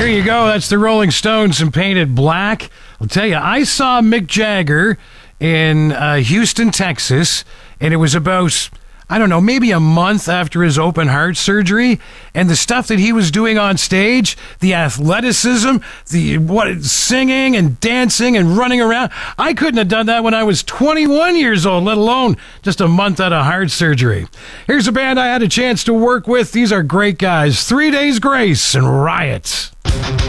Here you go. That's the Rolling Stones and Painted Black. I'll tell you, I saw Mick Jagger in Houston, Texas, and it was about, I don't know, maybe a month after his open heart surgery, and the stuff that he was doing on stage, the athleticism, singing and dancing and running around. I couldn't have done that when I was 21 years old, let alone just a month out of heart surgery. Here's a band I had a chance to work with. These are great guys. 3 Days Grace and Riot.